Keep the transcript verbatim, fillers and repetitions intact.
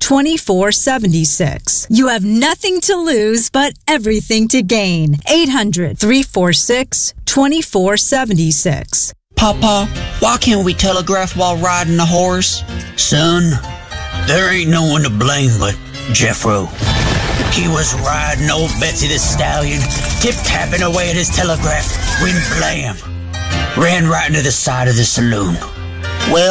twenty-four seventy-six. You have nothing to lose but everything to gain. eight hundred, three four six, twenty-four seventy-six. Papa, why can't we telegraph while riding a horse? Son, there ain't no one to blame but Jeffro. He was riding old Betsy the Stallion, tip-tapping away at his telegraph, when blam, ran right into the side of the saloon.